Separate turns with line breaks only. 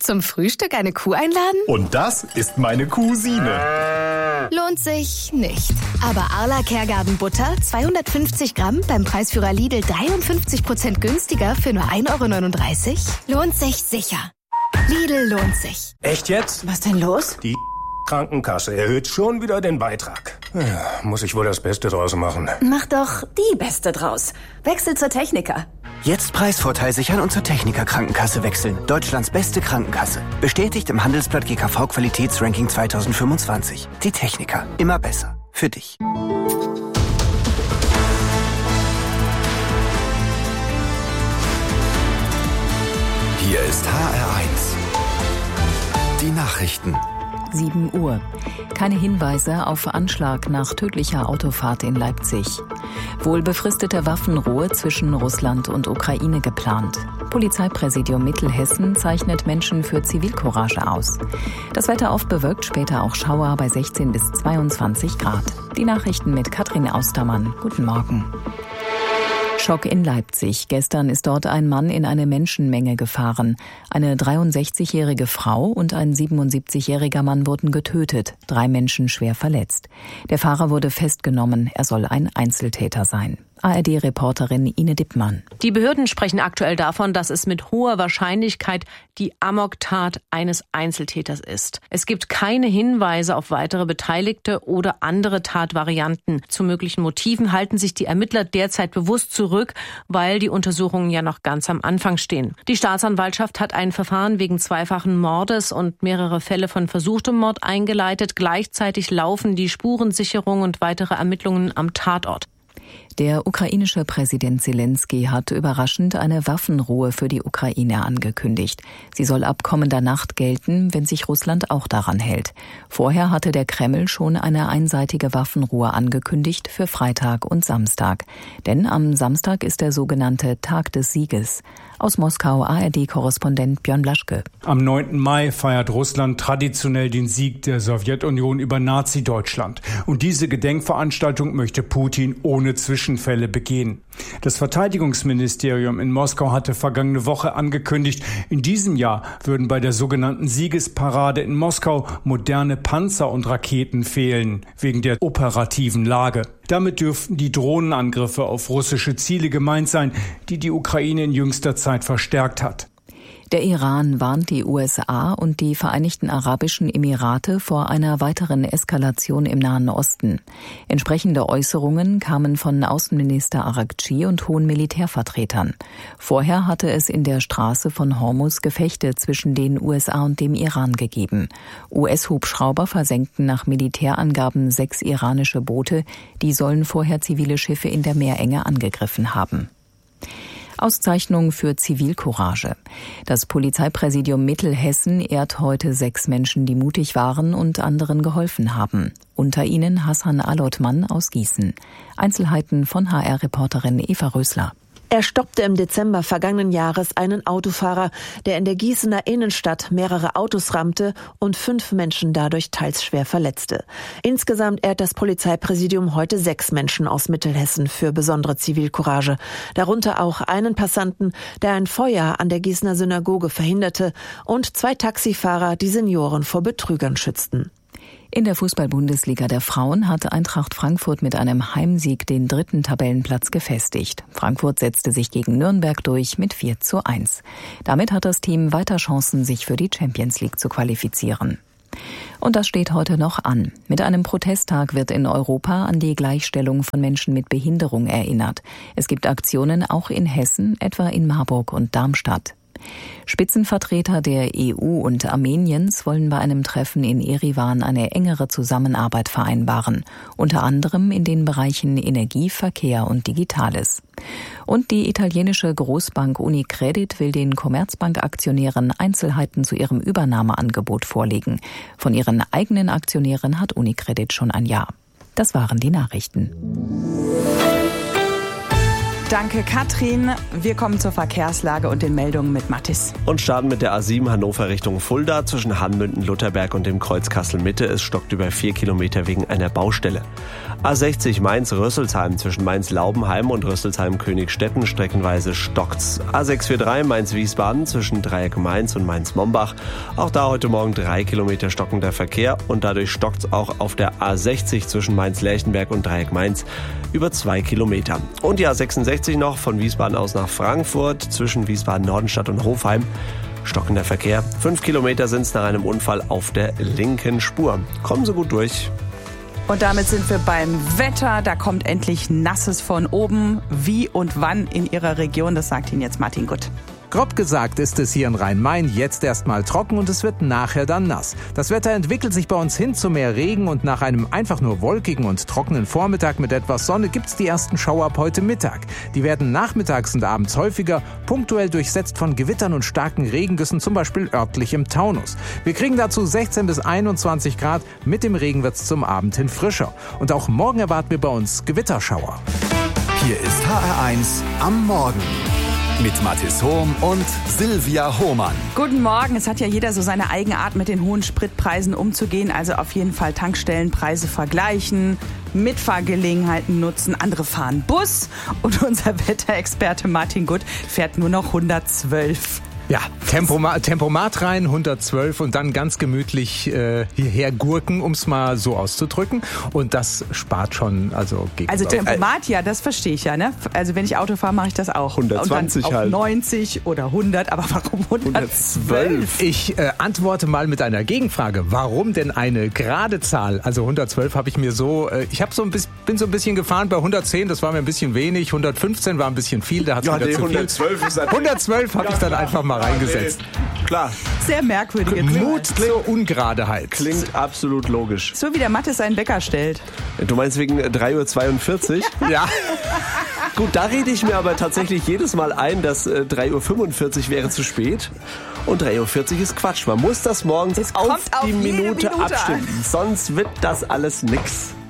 Zum Frühstück eine Kuh einladen?
Und das ist meine Cousine.
Lohnt sich nicht. Aber Arla Kergarten Butter, 250 Gramm, beim Preisführer Lidl 53% günstiger für nur 1,39 €? Lohnt sich sicher. Lidl lohnt sich.
Echt jetzt?
Was denn los?
Die Krankenkasse erhöht schon wieder den Beitrag. Ja, muss ich wohl das Beste draus machen.
Mach doch die Beste draus. Wechsel zur Techniker.
Jetzt Preisvorteil sichern und zur Techniker Krankenkasse wechseln. Deutschlands beste Krankenkasse. Bestätigt im Handelsblatt GKV Qualitätsranking 2025. Die Techniker. Immer besser. Für dich.
Hier ist HR1. Die Nachrichten.
7 Uhr. Keine Hinweise auf Anschlag nach tödlicher Autofahrt in Leipzig. Wohl befristete Waffenruhe zwischen Russland und Ukraine geplant. Polizeipräsidium Mittelhessen zeichnet Menschen für Zivilcourage aus. Das Wetter oft bewölkt, später auch Schauer bei 16 bis 22 Grad. Die Nachrichten mit Katrin Austermann. Guten Morgen. Schock in Leipzig. Gestern ist dort ein Mann in eine Menschenmenge gefahren. Eine 63-jährige Frau und ein 77-jähriger Mann wurden getötet, 3 Menschen schwer verletzt. Der Fahrer wurde festgenommen. Er soll ein Einzeltäter sein. ARD-Reporterin Ine Dippmann.
Die Behörden sprechen aktuell davon, dass es mit hoher Wahrscheinlichkeit die Amoktat eines Einzeltäters ist. Es gibt keine Hinweise auf weitere Beteiligte oder andere Tatvarianten. Zu möglichen Motiven halten sich die Ermittler derzeit bewusst zurück, weil die Untersuchungen ja noch ganz am Anfang stehen. Die Staatsanwaltschaft hat ein Verfahren wegen zweifachen Mordes und mehrere Fälle von versuchtem Mord eingeleitet. Gleichzeitig laufen die Spurensicherung und weitere Ermittlungen am Tatort.
Der ukrainische Präsident Selenskyj hat überraschend eine Waffenruhe für die Ukraine angekündigt. Sie soll ab kommender Nacht gelten, wenn sich Russland auch daran hält. Vorher hatte der Kreml schon eine einseitige Waffenruhe angekündigt für Freitag und Samstag. Denn am Samstag ist der sogenannte Tag des Sieges. Aus Moskau ARD-Korrespondent Björn Blaschke.
Am 9. Mai feiert Russland traditionell den Sieg der Sowjetunion über Nazi-Deutschland. Und diese Gedenkveranstaltung möchte Putin ohne Zwischenfälle begehen. Das Verteidigungsministerium in Moskau hatte vergangene Woche angekündigt, in diesem Jahr würden bei der sogenannten Siegesparade in Moskau moderne Panzer und Raketen fehlen, wegen der operativen Lage. Damit dürften die Drohnenangriffe auf russische Ziele gemeint sein, die die Ukraine in jüngster Zeit verstärkt hat.
Der Iran warnt die USA und die Vereinigten Arabischen Emirate vor einer weiteren Eskalation im Nahen Osten. Entsprechende Äußerungen kamen von Außenminister Araghchi und hohen Militärvertretern. Vorher hatte es in der Straße von Hormuz Gefechte zwischen den USA und dem Iran gegeben. US-Hubschrauber versenkten nach Militärangaben 6 iranische Boote, die sollen vorher zivile Schiffe in der Meerenge angegriffen haben. Auszeichnung für Zivilcourage. Das Polizeipräsidium Mittelhessen ehrt heute 6 Menschen, die mutig waren und anderen geholfen haben. Unter ihnen Hassan Alotman aus Gießen. Einzelheiten von HR-Reporterin Eva Rösler.
Er stoppte im Dezember vergangenen Jahres einen Autofahrer, der in der Gießener Innenstadt mehrere Autos rammte und 5 Menschen dadurch teils schwer verletzte. Insgesamt ehrt das Polizeipräsidium heute 6 Menschen aus Mittelhessen für besondere Zivilcourage. Darunter auch einen Passanten, der ein Feuer an der Gießener Synagoge verhinderte, und 2 Taxifahrer, die Senioren vor Betrügern schützten.
In der Fußball-Bundesliga der Frauen hatte Eintracht Frankfurt mit einem Heimsieg den 3. Tabellenplatz gefestigt. Frankfurt setzte sich gegen Nürnberg durch mit 4:1. Damit hat das Team weiter Chancen, sich für die Champions League zu qualifizieren. Und das steht heute noch an. Mit einem Protesttag wird in Europa an die Gleichstellung von Menschen mit Behinderung erinnert. Es gibt Aktionen auch in Hessen, etwa in Marburg und Darmstadt. Spitzenvertreter der EU und Armeniens wollen bei einem Treffen in Erivan eine engere Zusammenarbeit vereinbaren, unter anderem in den Bereichen Energie, Verkehr und Digitales. Und die italienische Großbank Unicredit will den Commerzbank-Aktionären Einzelheiten zu ihrem Übernahmeangebot vorlegen. Von ihren eigenen Aktionären hat Unicredit schon ein Ja. Das waren die Nachrichten.
Danke, Katrin. Wir kommen zur Verkehrslage und den Meldungen mit Mathis.
Und starten mit der A7 Hannover Richtung Fulda zwischen Hanmünden, Lutherberg und dem Kreuz Kassel-Mitte. Es stockt über 4 Kilometer wegen einer Baustelle. A60 Mainz-Rüsselsheim zwischen Mainz-Laubenheim und Rüsselsheim-Königstetten streckenweise stockt's. A643 Mainz-Wiesbaden zwischen Dreieck Mainz und Mainz-Mombach. Auch da heute Morgen 3 Kilometer stockender Verkehr und dadurch stockt's auch auf der A60 zwischen Mainz-Lerchenberg und Dreieck Mainz über 2 Kilometer. Und die A66 noch von Wiesbaden aus nach Frankfurt zwischen Wiesbaden-Nordenstadt und Hofheim. Stockender Verkehr. 5 Kilometer sind's nach einem Unfall auf der linken Spur. Kommen Sie gut durch.
Und damit sind wir beim Wetter. Da kommt endlich Nasses von oben. Wie und wann in Ihrer Region, das sagt Ihnen jetzt Martin Gutt.
Grob gesagt ist es hier in Rhein-Main jetzt erstmal trocken und es wird nachher dann nass. Das Wetter entwickelt sich bei uns hin zu mehr Regen und nach einem einfach nur wolkigen und trockenen Vormittag mit etwas Sonne gibt's die ersten Schauer ab heute Mittag. Die werden nachmittags und abends häufiger, punktuell durchsetzt von Gewittern und starken Regengüssen, zum Beispiel örtlich im Taunus. Wir kriegen dazu 16 bis 21 Grad, mit dem Regen wird's zum Abend hin frischer. Und auch morgen erwarten wir bei uns Gewitterschauer.
Hier ist HR1 am Morgen. Mit Mathis Hohm und Silvia Hohmann.
Guten Morgen. Es hat ja jeder so seine eigene Art, mit den hohen Spritpreisen umzugehen. Also auf jeden Fall Tankstellenpreise vergleichen, Mitfahrgelegenheiten nutzen. Andere fahren Bus. Und unser Wetterexperte Martin Gutt fährt nur noch 112.
Ja, Tempomat rein, 112 und dann ganz gemütlich hierher gurken, um es mal so auszudrücken. Und das spart schon, also gegen.
Also Tempomat, ja, das verstehe ich ja, ne? Also wenn ich Auto fahre, mache ich das auch.
120
und dann
halt.
Auf 90 oder 100, aber warum 112?
Ich antworte mal mit einer Gegenfrage. Warum denn eine gerade Zahl? Also 112 habe ich mir so, bin so ein bisschen gefahren bei 110, das war mir ein bisschen wenig, 115 war ein bisschen viel, da hat es wieder zu viel. 112 habe ich dann einfach mal reingesetzt.
Nee, klar.
Sehr merkwürdige
Mut zur Ungeradeheit.
Klingt absolut logisch.
So wie der Mathis seinen Wecker stellt.
Du meinst wegen 3:42 Uhr?
Ja.
Gut, da rede ich mir aber tatsächlich jedes Mal ein, dass 3:45 Uhr wäre zu spät. Und 3:40 Uhr ist Quatsch. Man muss das morgens auf die Minute abstimmen. Sonst wird das alles nix.